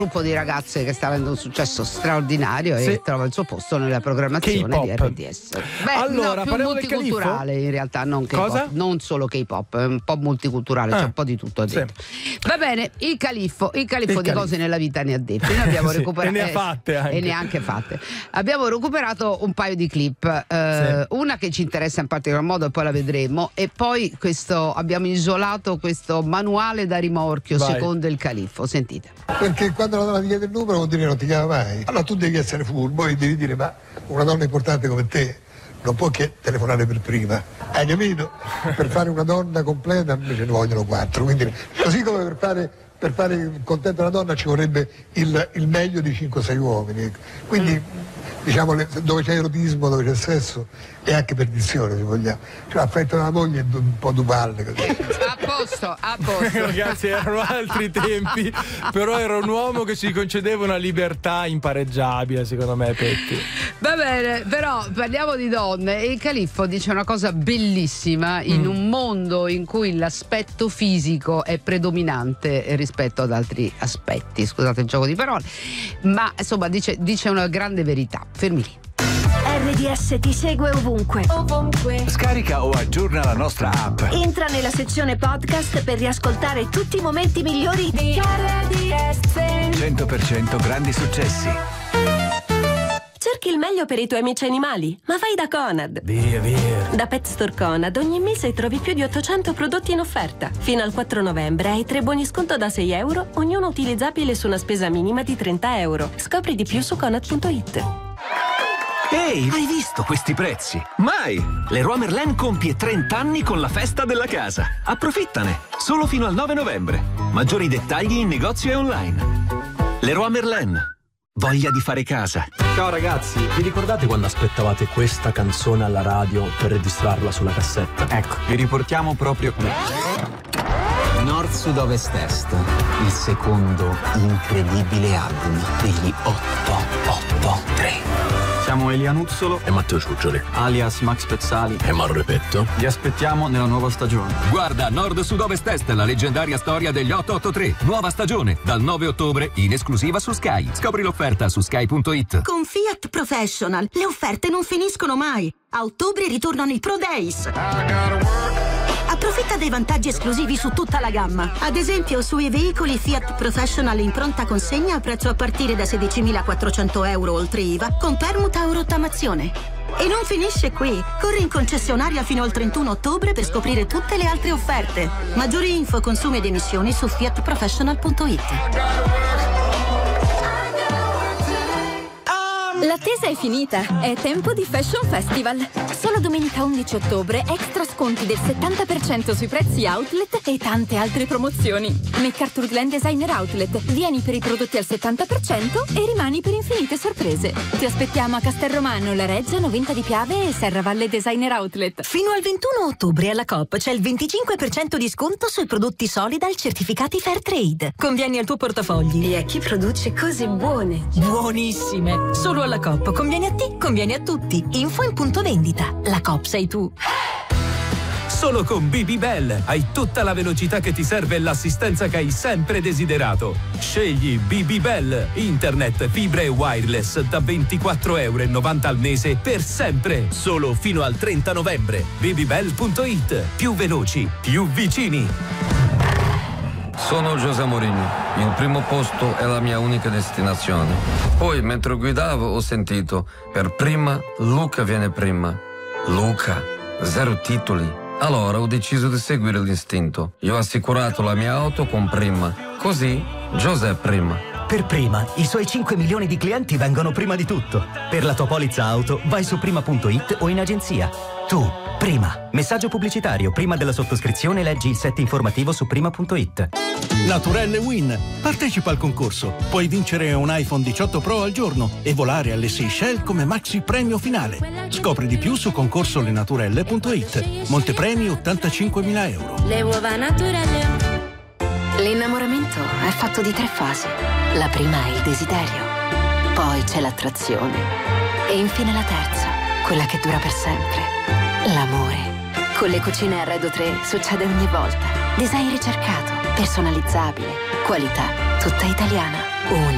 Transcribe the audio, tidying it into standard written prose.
gruppo di ragazze che sta avendo un successo straordinario e trova il suo posto nella programmazione K-pop di RDS. Beh, allora, più multiculturale in realtà, non K-pop. Cosa? Non solo K-pop, è un po' multiculturale, c'è un po' di tutto dentro. Va bene, il califfo di cose nella vita ne ha dette. Noi abbiamo recuperato e ne ha fatte anche. E neanche fatte. Abbiamo recuperato un paio di clip, una che ci interessa in particolar modo e poi la vedremo, e poi abbiamo isolato questo manuale da rimorchio secondo il califfo. Sentite. Perché quando la donna ti chiede il numero vuol dire che non ti chiama mai. Allora tu devi essere furbo e devi dire: ma una donna importante come te non può che telefonare per prima, hai capito? Per fare una donna completa invece ne vogliono 4, quindi così come per fare contenta una donna ci vorrebbe il meglio di 5-6 uomini, quindi diciamo dove c'è erotismo, dove c'è sesso e anche perdizione, se vogliamo, cioè affetto della moglie è un po' dupalle così. A posto. Ragazzi, erano altri tempi, però era un uomo che si concedeva una libertà impareggiabile, secondo me, Petti. Va bene, però parliamo di donne e il califfo dice una cosa bellissima in un mondo in cui l'aspetto fisico è predominante rispetto ad altri aspetti, scusate il gioco di parole, ma insomma dice una grande verità. Fermi lì. RDS ti segue ovunque. Scarica o aggiorna la nostra app. Entra nella sezione podcast per riascoltare tutti i momenti migliori di RDS. 100% grandi successi. Cerchi il meglio per i tuoi amici animali, ma vai da Conad. Via. Da Pet Store Conad ogni mese trovi più di 800 prodotti in offerta. Fino al 4 novembre hai 3 buoni sconto da €6, ognuno utilizzabile su una spesa minima di €30. Scopri di più su Conad.it. Ehi, hai visto questi prezzi? Mai! Leroy Merlin compie 30 anni con la festa della casa. Approfittane! Solo fino al 9 novembre. Maggiori dettagli in negozio e online. Leroy Merlin. Voglia di fare casa. Ciao ragazzi, vi ricordate quando aspettavate questa canzone alla radio per registrarla sulla cassetta? Ecco, vi riportiamo proprio Nord, Sud, Ovest, Est, il secondo incredibile album degli 883. Siamo Elia Nuzzolo E Matteo Ciuccioli, alias Max Pezzali, e Mauro Repetto. Vi aspettiamo nella nuova stagione. Guarda Nord, Sud, Ovest, Est, la leggendaria storia degli 883. Nuova stagione, dal 9 ottobre, in esclusiva su Sky. Scopri l'offerta su Sky.it. Con Fiat Professional le offerte non finiscono mai. A ottobre ritornano i Pro Days. Approfitta dei vantaggi esclusivi su tutta la gamma. Ad esempio sui veicoli Fiat Professional in pronta consegna a prezzo a partire da €16.400 oltre IVA con permuta o rottamazione. E non finisce qui. Corri in concessionaria fino al 31 ottobre per scoprire tutte le altre offerte. Maggiori info, consumi ed emissioni su fiatprofessional.it. L'attesa è finita, è tempo di Fashion Festival. Solo domenica 11 ottobre extra sconti del 70% sui prezzi outlet e tante altre promozioni. MacArthur Glen Designer Outlet, vieni per i prodotti al 70% e rimani per infinite sorprese. Ti aspettiamo a Castelromano, La Reggia, Noventa di Piave e Serravalle Designer Outlet. Fino al 21 ottobre alla Coop c'è il 25% di sconto sui prodotti Solidal certificati Fairtrade. Convieni al tuo portafogli. E a chi produce cose buone. Buonissime! Solo alla Coop. Conviene a te, conviene a tutti. Info in punto vendita. La Coop sei tu. Solo con BB Bell hai tutta la velocità che ti serve e l'assistenza che hai sempre desiderato. Scegli BB Bell, internet, fibra e wireless da €24,90 al mese per sempre. Solo fino al 30 novembre. bbbell.it. Più veloci, più vicini. Sono José Mourinho. Il primo posto è la mia unica destinazione. Poi, mentre guidavo, ho sentito: per prima, Luca viene prima. Luca, 0 titoli. Allora ho deciso di seguire l'istinto. Io ho assicurato la mia auto con Prima. Così, José prima. Per Prima, i suoi 5 milioni di clienti vengono prima di tutto. Per la tua polizza auto, vai su prima.it o in agenzia. Tu, Prima. Messaggio pubblicitario. Prima della sottoscrizione leggi il set informativo su prima.it. Naturelle Win. Partecipa al concorso. Puoi vincere un iPhone 18 Pro al giorno e volare alle Seychelles come maxi premio finale. Scopri di più su concorsolenaturelle.it. Montepremi €85.000. Le uova naturelle. L'innamoramento è fatto di 3 fasi. La prima è il desiderio, poi c'è l'attrazione e infine la terza, quella che dura per sempre, l'amore. Con le cucine Arredo 3 succede ogni volta. Design ricercato, personalizzabile, qualità tutta italiana.